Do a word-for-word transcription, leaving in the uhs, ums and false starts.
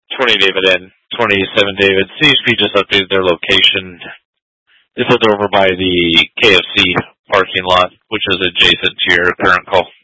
twenty David and twenty-seven David. C H P just updated their location. They said they're over by the K F C parking lot, which is adjacent to your current call.